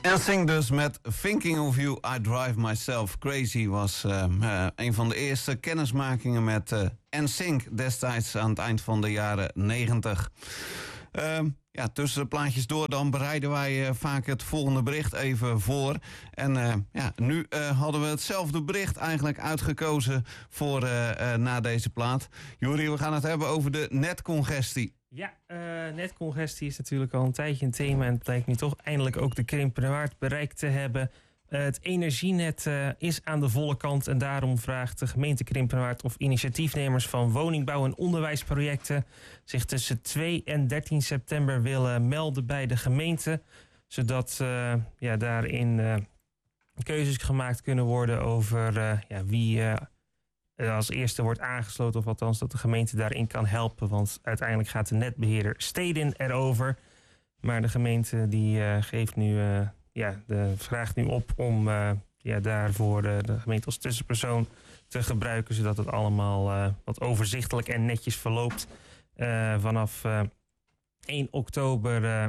En Sing dus met Thinking of You, I Drive Myself Crazy was een van de eerste kennismakingen met NSYNC destijds aan het eind van de jaren 90. Tussen de plaatjes door dan bereiden wij vaak het volgende bericht even voor. En nu hadden we hetzelfde bericht eigenlijk uitgekozen voor na deze plaat. Juri, we gaan het hebben over de netcongestie. Ja, netcongestie is natuurlijk al een tijdje een thema en het lijkt nu toch eindelijk ook de Krimpenerwaard bereikt te hebben. Het energienet is aan de volle kant en daarom vraagt de gemeente Krimpenerwaard of initiatiefnemers van woningbouw- en onderwijsprojecten zich tussen 2 en 13 september willen melden bij de gemeente, zodat daarin keuzes gemaakt kunnen worden over wie als eerste wordt aangesloten, of althans dat de gemeente daarin kan helpen. Want uiteindelijk gaat de netbeheerder Stedin erover. Maar de gemeente die vraagt nu op om daarvoor de gemeente als tussenpersoon te gebruiken, zodat het allemaal wat overzichtelijk en netjes verloopt. Vanaf 1 oktober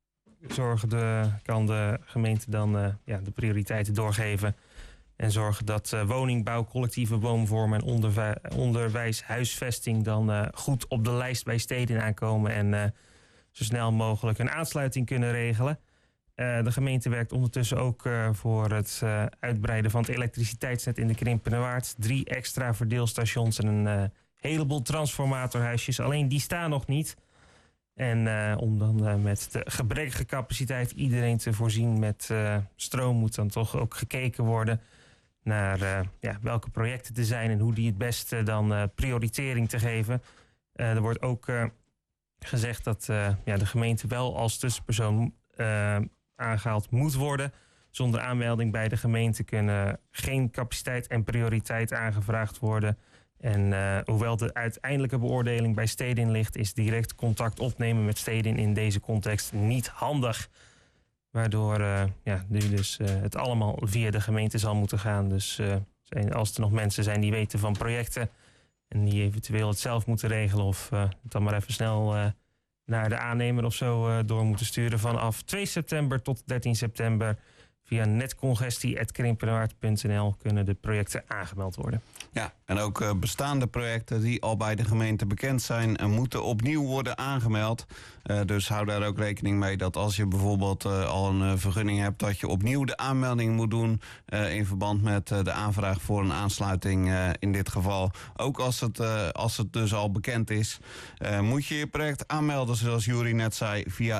kan de gemeente dan de prioriteiten doorgeven en zorgen dat woningbouw, collectieve woonvormen en onderwijs, huisvesting dan goed op de lijst bij Stedin aankomen en zo snel mogelijk een aansluiting kunnen regelen. De gemeente werkt ondertussen ook voor het uitbreiden van het elektriciteitsnet in de Krimpenerwaard. 3 extra verdeelstations en een heleboel transformatorhuisjes. Alleen die staan nog niet. En om dan met de gebrekkige capaciteit iedereen te voorzien met stroom, moet dan toch ook gekeken worden naar welke projecten er zijn en hoe die het beste dan prioritering te geven. Er wordt ook gezegd dat de gemeente wel als tussenpersoon aangehaald moet worden. Zonder aanmelding bij de gemeente kunnen geen capaciteit en prioriteit aangevraagd worden. En hoewel de uiteindelijke beoordeling bij Stedin ligt, is direct contact opnemen met Stedin in deze context niet handig. Waardoor nu dus het allemaal via de gemeente zal moeten gaan. Dus als er nog mensen zijn die weten van projecten en die eventueel het zelf moeten regelen of het dan maar even snel naar de aannemer of zo door moeten sturen, vanaf 2 september tot 13 september via netcongestie@krimpenerwaard.nl kunnen de projecten aangemeld worden. Ja, en ook bestaande projecten die al bij de gemeente bekend zijn moeten opnieuw worden aangemeld. Dus hou daar ook rekening mee dat als je bijvoorbeeld al een vergunning hebt, dat je opnieuw de aanmelding moet doen in verband met de aanvraag voor een aansluiting in dit geval. Ook als het dus al bekend is, moet je je project aanmelden, zoals Juri net zei, via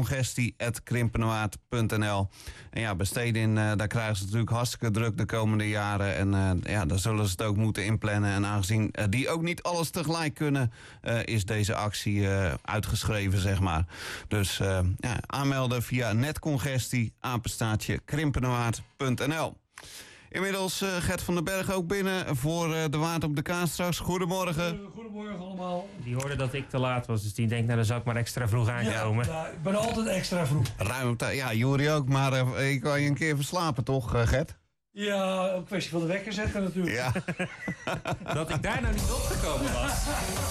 netcongestie@krimpenerwaard.nl. En ja, bij Stedin, daar krijgen ze natuurlijk hartstikke druk de komende jaren. En daar zullen ze het ook moeten inplannen. En aangezien die ook niet alles tegelijk kunnen, is deze actie uitgeschreven, zeg maar. Dus aanmelden via netcongestie@krimpenerwaard.nl. Inmiddels Gert van den Berg ook binnen voor de Waard op de Kaas straks. Goedemorgen. Goedemorgen allemaal. Die hoorde dat ik te laat was, dus die denkt, dan zou ik maar extra vroeg aankomen. Ja, ik ben altijd extra vroeg. Ruim op tijd. Ja, Juri ook, maar ik kan je een keer verslapen, toch, Gert? Ja, een kwestie van de wekker zetten natuurlijk. Ja. Dat ik daar nou niet opgekomen was.